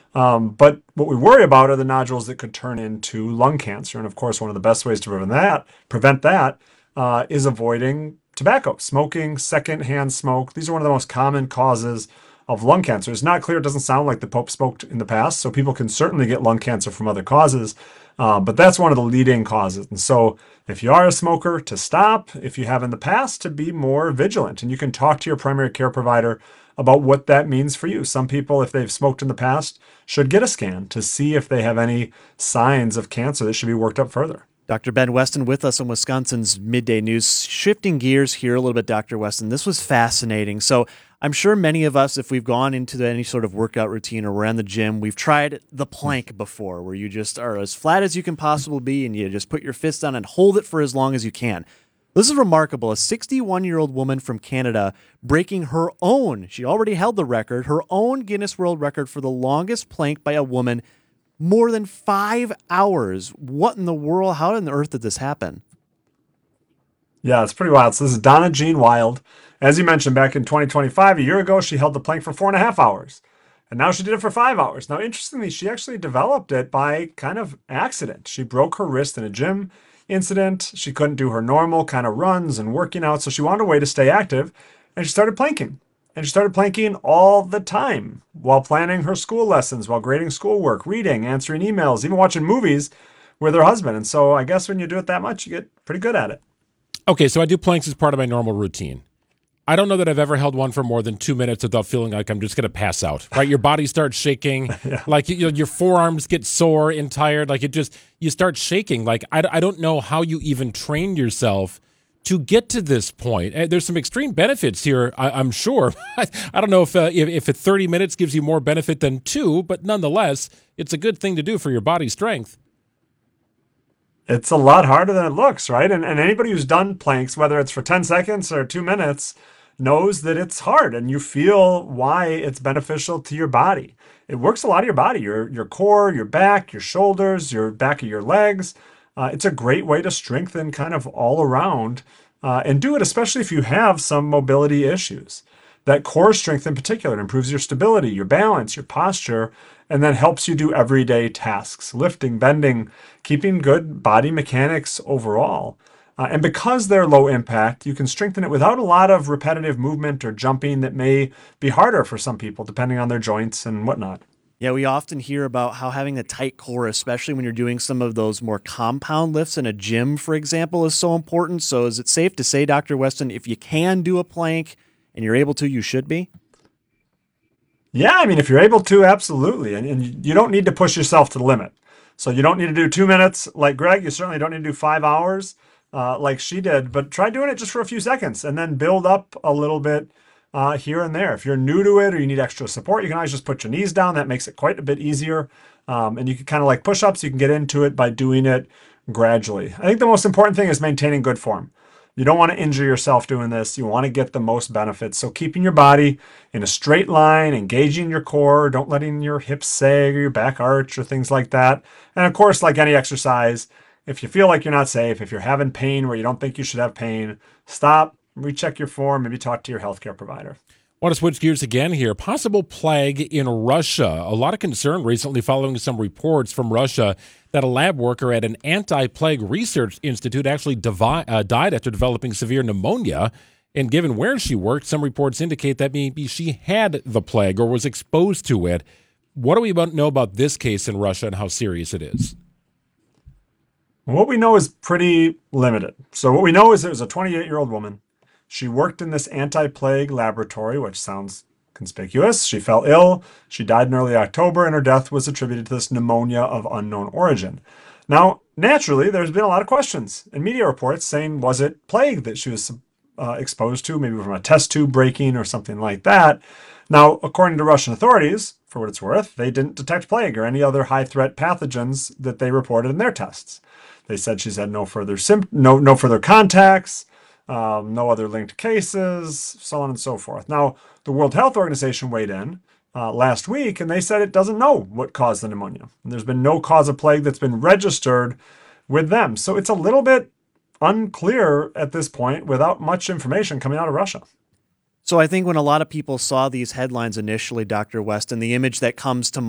But what we worry about are the nodules that could turn into lung cancer. And of course, one of the best ways to prevent that is avoiding tobacco, smoking, secondhand smoke. These are one of the most common causes of lung cancer. It's not clear. It doesn't sound like the Pope smoked in the past. So people can certainly get lung cancer from other causes. But that's one of the leading causes. And so if you are a smoker, to stop. If you have in the past, to be more vigilant. And you can talk to your primary care provider about what that means for you. Some people, if they've smoked in the past, should get a scan to see if they have any signs of cancer that should be worked up further. Dr. Ben Weston with us on Wisconsin's Midday News. Shifting gears here a little bit, Dr. Weston, this was fascinating. So I'm sure many of us, if we've gone into any sort of workout routine or we're in the gym, we've tried the plank before, where you just are as flat as you can possibly be and you just put your fist down and hold it for as long as you can. This is remarkable. A 61-year-old woman from Canada breaking her own, she already held the record, her own Guinness World Record for the longest plank by a woman, more than 5 hours. What in the world? How on the earth did this happen? Yeah, it's pretty wild. So this is Donna Jean Wild. As you mentioned, back in 2025, a year ago, she held the plank for 4.5 hours. And now she did it for 5 hours. Now, interestingly, she actually developed it by kind of accident. She broke her wrist in a gym incident. She couldn't do her normal kind of runs and working out. So she wanted a way to stay active. And she started planking. And she started planking all the time while planning her school lessons, while grading schoolwork, reading, answering emails, even watching movies with her husband. And so I guess when you do it that much, you get pretty good at it. Okay, so I do planks as part of my normal routine. I don't know that I've ever held one for more than 2 minutes without feeling like I'm just going to pass out, right? Your body starts shaking, Yeah. like your forearms get sore and tired, like you start shaking. Like I don't know how you even train yourself to get to this point. There's some extreme benefits here, I'm sure. I don't know if 30 minutes gives you more benefit than 2, but nonetheless, it's a good thing to do for your body's strength. It's a lot harder than it looks, right? And anybody who's done planks, whether it's for 10 seconds or 2 minutes, knows that it's hard and you feel why it's beneficial to your body. It works a lot of your body, your core, your back, your shoulders, your back of your legs. It's a great way to strengthen kind of all around and do it, especially if you have some mobility issues. That core strength in particular improves your stability, your balance, your posture, and then helps you do everyday tasks, lifting, bending, keeping good body mechanics overall. And because they're low impact, you can strengthen it without a lot of repetitive movement or jumping that may be harder for some people, depending on their joints and whatnot. Yeah, we often hear about how having a tight core, especially when you're doing some of those more compound lifts in a gym, for example, is so important. So is it safe to say, Dr. Weston, if you can do a plank and you're able to, you should be? Yeah, I mean, if you're able to, absolutely. And you don't need to push yourself to the limit. So you don't need to do 2 minutes like Greg. You certainly don't need to do 5 hours like she did, but try doing it just for a few seconds and then build up a little bit here and there. If you're new to it or you need extra support, you can always just put your knees down. That makes it quite a bit easier. And you can kind of like push-ups, you can get into it by doing it gradually. I think the most important thing is maintaining good form. You don't want to injure yourself doing this. You want to get the most benefits. So keeping your body in a straight line, engaging your core, don't letting your hips sag or your back arch or things like that. And of course, like any exercise, if you feel like you're not safe, if you're having pain where you don't think you should have pain, stop, recheck your form, maybe talk to your healthcare provider. Want to switch gears again here. Possible plague in Russia. A lot of concern recently following some reports from Russia that a lab worker at an anti-plague research institute actually died after developing severe pneumonia. And given where she worked, some reports indicate that maybe she had the plague or was exposed to it. What do we know about this case in Russia and how serious it is? What we know is pretty limited. So what we know is it was a 28-year-old woman. She worked in this anti-plague laboratory, which sounds conspicuous. She fell ill. She died in early October, and her death was attributed to this pneumonia of unknown origin. Now, naturally, there's been a lot of questions and media reports saying, was it plague that she was exposed to, maybe from a test tube breaking or something like that? Now, according to Russian authorities, for what it's worth, they didn't detect plague or any other high-threat pathogens that they reported in their tests. They said she's had no further no further contacts, no other linked cases, so on and so forth. Now, the World Health Organization weighed in last week, and they said it doesn't know what caused the pneumonia. And there's been no cause of plague that's been registered with them. So it's a little bit unclear at this point without much information coming out of Russia. So I think when a lot of people saw these headlines initially, Dr. Weston, the image that comes to